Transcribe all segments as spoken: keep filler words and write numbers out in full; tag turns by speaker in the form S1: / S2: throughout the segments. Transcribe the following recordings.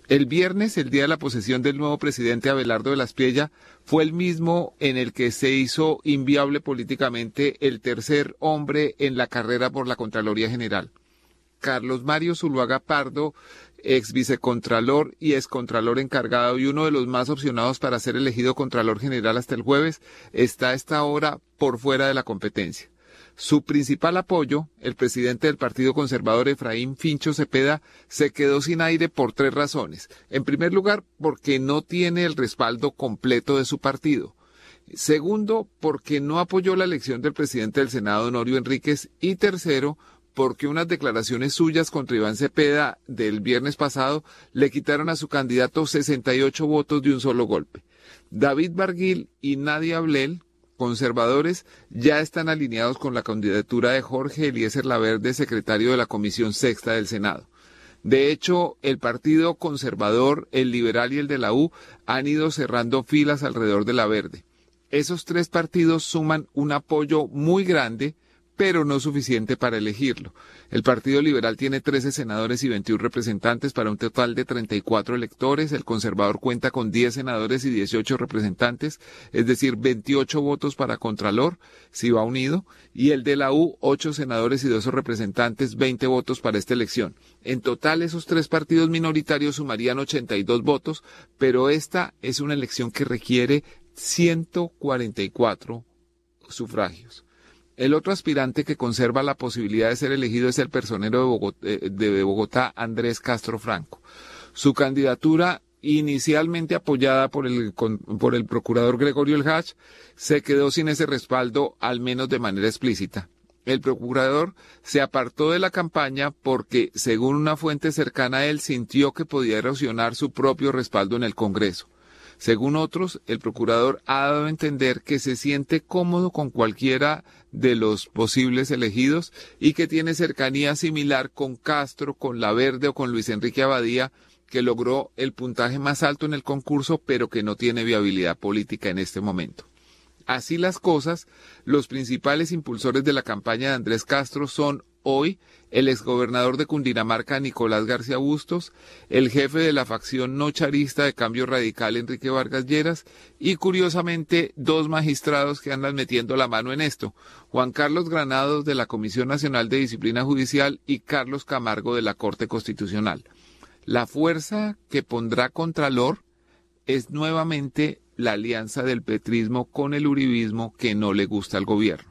S1: El viernes, el día de la posesión del nuevo presidente Abelardo de la Espriella, fue el mismo en el que se hizo inviable políticamente el tercer hombre en la carrera por la Contraloría General. Carlos Mario Zuluaga Pardo, ex vicecontralor y excontralor encargado y uno de los más opcionados para ser elegido Contralor General hasta el jueves, está a esta hora por fuera de la competencia. Su principal apoyo, el presidente del Partido Conservador Efraín Fincho Cepeda, se quedó sin aire por tres razones. En primer lugar, porque no tiene el respaldo completo de su partido. Segundo, porque no apoyó la elección del presidente del Senado, Honorio Enríquez. Y tercero, porque unas declaraciones suyas contra Iván Cepeda del viernes pasado le quitaron a su candidato sesenta y ocho votos de un solo golpe. David Barguil y Nadia Blel, conservadores, ya están alineados con la candidatura de Jorge Eliezer Laverde, secretario de la Comisión Sexta del Senado. De hecho, el Partido Conservador, el Liberal y el de la U han ido cerrando filas alrededor de Laverde. Esos tres partidos suman un apoyo muy grande, pero no suficiente para elegirlo. El Partido Liberal tiene trece senadores y veintiún representantes para un total de treinta y cuatro electores. El Conservador cuenta con diez senadores y dieciocho representantes, es decir, veintiocho votos para Contralor, si va unido. Y el de la U, ocho senadores y dos representantes, veinte votos para esta elección. En total, esos tres partidos minoritarios sumarían ochenta y dos votos, pero esta es una elección que requiere ciento cuarenta y cuatro sufragios. El otro aspirante que conserva la posibilidad de ser elegido es el personero de Bogotá, de Bogotá, Andrés Castro Franco. Su candidatura, inicialmente apoyada por el, por el procurador Gregorio El Hach, se quedó sin ese respaldo, al menos de manera explícita. El procurador se apartó de la campaña porque, según una fuente cercana a él, sintió que podía erosionar su propio respaldo en el Congreso. Según otros, el procurador ha dado a entender que se siente cómodo con cualquiera de los posibles elegidos y que tiene cercanía similar con Castro, con Laverde o con Luis Enrique Abadía, que logró el puntaje más alto en el concurso, pero que no tiene viabilidad política en este momento. Así las cosas, los principales impulsores de la campaña de Andrés Castro son hoy el exgobernador de Cundinamarca, Nicolás García Bustos, el jefe de la facción no charista de Cambio Radical, Enrique Vargas Lleras, y curiosamente dos magistrados que andan metiendo la mano en esto, Juan Carlos Granados de la Comisión Nacional de Disciplina Judicial y Carlos Camargo de la Corte Constitucional. La fuerza que pondrá Contralor es nuevamente la alianza del petrismo con el uribismo que no le gusta al gobierno.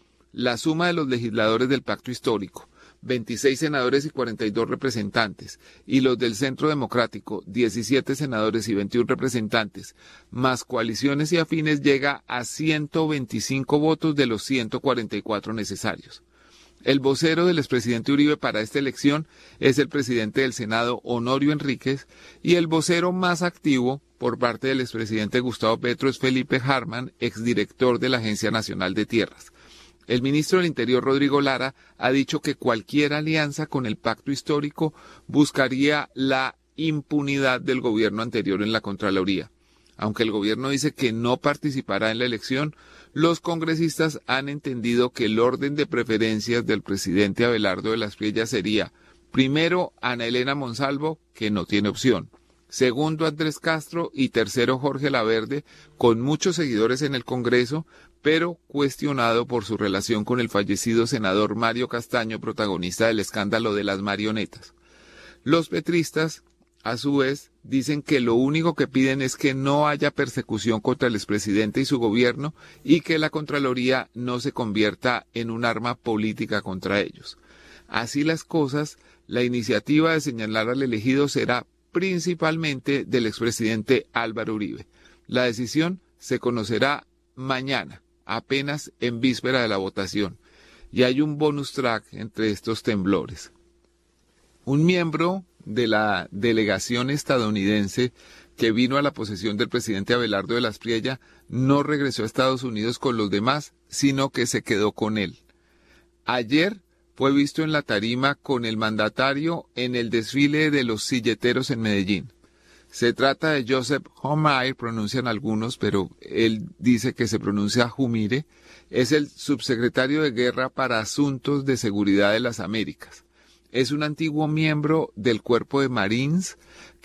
S1: La suma de los legisladores del pacto histórico, veintiséis senadores y cuarenta y dos representantes, y los del Centro Democrático, diecisiete senadores y veintiún representantes, más coaliciones y afines, llega a ciento veinticinco votos de los ciento cuarenta y cuatro necesarios. El vocero del expresidente Uribe para esta elección es el presidente del Senado, Honorio Enríquez, y el vocero más activo por parte del expresidente Gustavo Petro es Felipe Harman, exdirector de la Agencia Nacional de Tierras. El ministro del Interior, Rodrigo Lara, ha dicho que cualquier alianza con el pacto histórico buscaría la impunidad del gobierno anterior en la Contraloría. Aunque el gobierno dice que no participará en la elección, los congresistas han entendido que el orden de preferencias del presidente Abelardo de la Espriella sería, primero, Ana Elena Monsalvo, que no tiene opción; segundo, Andrés Castro; y tercero, Jorge Laverde, con muchos seguidores en el Congreso, pero cuestionado por su relación con el fallecido senador Mario Castaño, protagonista del escándalo de las marionetas. Los petristas, a su vez, dicen que lo único que piden es que no haya persecución contra el expresidente y su gobierno y que la Contraloría no se convierta en un arma política contra ellos. Así las cosas, la iniciativa de señalar al elegido será principalmente del expresidente Álvaro Uribe. La decisión se conocerá mañana, apenas en víspera de la votación, y hay un bonus track entre estos temblores. Un miembro de la delegación estadounidense que vino a la posesión del presidente Abelardo de la Espriella no regresó a Estados Unidos con los demás, sino que se quedó con él. Ayer fue visto en la tarima con el mandatario en el desfile de los silleteros en Medellín. Se trata de Joseph Homaire, pronuncian algunos, pero él dice que se pronuncia Jumire. Es el subsecretario de Guerra para Asuntos de Seguridad de las Américas. Es un antiguo miembro del Cuerpo de Marines